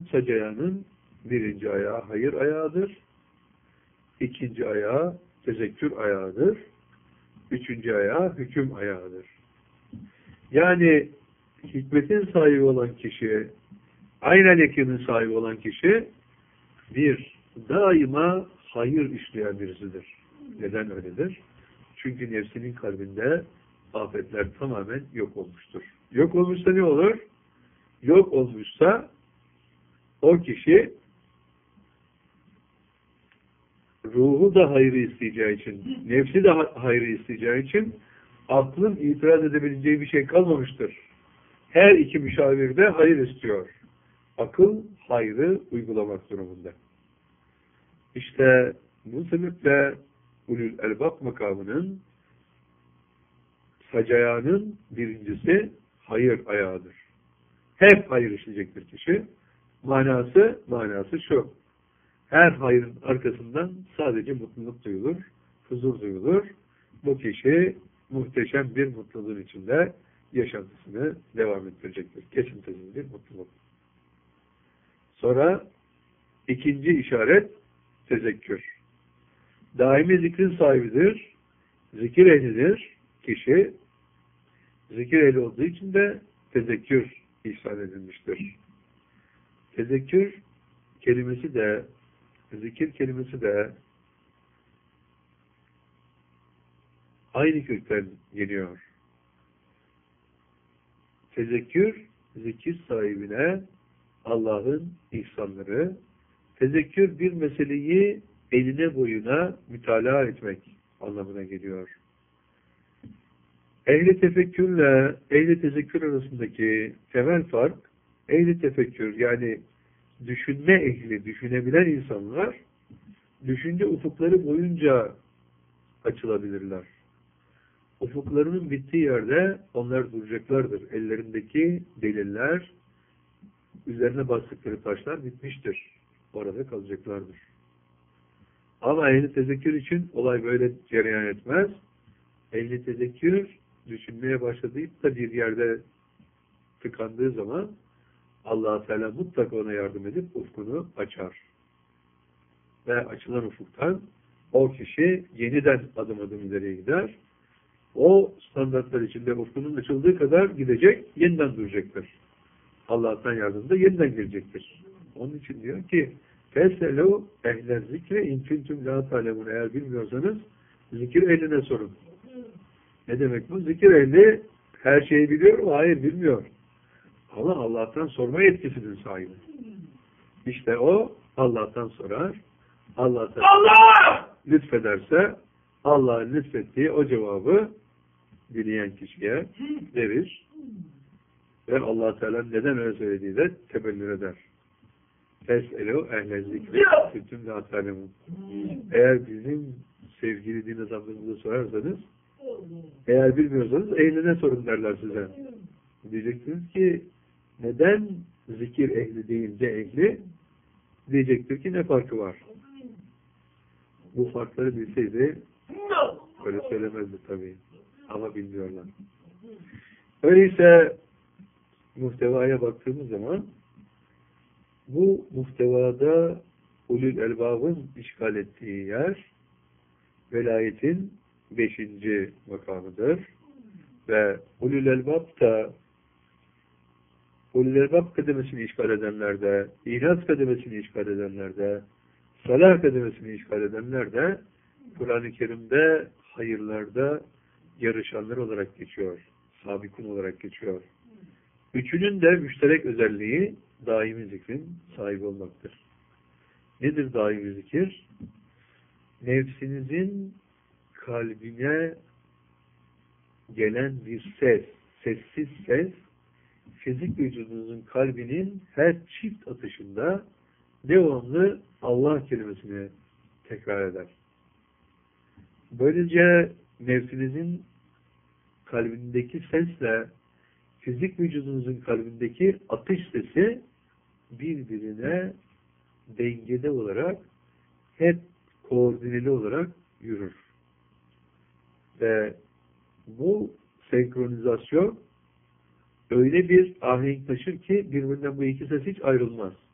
sac ayağının birinci ayağı hayır ayağıdır. İkinci ayağı tezekkür ayağıdır. Üçüncü ayağı hüküm ayağıdır. Yani hikmetin sahibi olan kişi, aynen yakının sahibi olan kişi daima hayır işleyen birisidir. Neden öyledir? Çünkü nefsinin kalbinde afetler tamamen yok olmuştur. Yok olmuşsa ne olur? Yok olmuşsa o kişi ruhu da hayrı isteyeceği için, nefsi de hayrı isteyeceği için aklın itiraz edebileceği bir şey kalmamıştır. Her iki müşavir de hayır istiyor. Akıl hayrı uygulamak durumunda. İşte bu sebeple ulul elbab makamının sac ayağının birincisi hayır ayağıdır. Hep hayır işleyecektir kişi. Manası şu. Her hayrın arkasından sadece mutluluk duyulur, huzur duyulur. Bu kişi muhteşem bir mutluluğun içinde yaşantısını devam ettirecektir. Kesintisiz bir mutluluk. Sonra ikinci işaret tezekkür. Daimi zikrin sahibidir. Zikir ehlidir. Kişi zikir ehli olduğu için de tezekkür ihsan edilmiştir. Tezekkür kelimesi de, zikir kelimesi de aynı kökten geliyor. Tezekkür, zikir sahibine Allah'ın ihsanları, tezekkür bir meseleyi eline boyuna mütalaa etmek anlamına geliyor. Ehli tefekkürle ehli tezekkür arasındaki temel fark, ehli tefekkür yani düşünme ehli, düşünebilen insanlar düşünce ufukları boyunca açılabilirler. Ufuklarının bittiği yerde onlar duracaklardır. Ellerindeki deliller, üzerine bastıkları taşlar bitmiştir. Orada kalacaklardır. Ama ehli tezekkür için olay böyle cereyan etmez. Ehli tezekkür düşünmeye başlayıp da bir yerde tıkandığı zaman Allah-u Teala mutlaka ona yardım edip ufkunu açar. Ve açılan ufuktan o kişi yeniden adım adım ileriye gider. O standartlar içinde ufkunun açıldığı kadar gidecek, yeniden duracaktır. Allah'tan yardımda yeniden gelecektir. Onun için diyor ki فَسَلُوا اَهْلَ zikre اِنْ كُنْتُمْ لَا تَعْلَمُونَ Eğer bilmiyorsanız zikir ehline sorun. Ne demek bu? Zikir ehli her şeyi biliyor mu? Hayır, bilmiyor. Ama Allah'tan sorma yetkisinin sahibi. İşte o Allah'tan sorar. Allah lütfederse Allah'ın lütfettiği o cevabı dileyen kişiye verir. Ve Allah Teala neden öyle söylediği de tebellür eder. Fes'elû ehle zikri küntüm lâ ta'lemûn. Eğer bizim sevgili din adamlarımıza sorarsanız, eğer bilmiyorsanız ehline sorun derler size. Diyeceksiniz ki neden zikir ehli deyince ehli? Diyecektir ki ne farkı var? Bu farkları bilseydi öyle söylemezdi tabii. Ama bilmiyorlar. Öyleyse muhtevaya baktığımız zaman bu muhtevada ulul elbabın işgal ettiği yer velayetin 5. makamıdır. Ve ulul elbab kademesini işgal edenlerde, ihlas kademesini işgal edenlerde, salah kademesini işgal edenlerde Kur'an-ı Kerim'de hayırlarda yarışanlar olarak geçiyor. Sabikun olarak geçiyor. Üçünün de müşterek özelliği daimi zikrin sahibi olmaktır. Nedir daimi zikir? Nefsinizin kalbine gelen bir ses, sessiz ses, fizik vücudunuzun kalbinin her çift atışında devamlı Allah kelimesini tekrar eder. Böylece nefsinizin kalbindeki sesle fizik vücudunuzun kalbindeki atış sesi birbirine dengede olarak hep koordineli olarak yürür. Ve bu senkronizasyon öyle bir ahenk taşır ki birbirinden bu iki ses hiç ayrılmaz.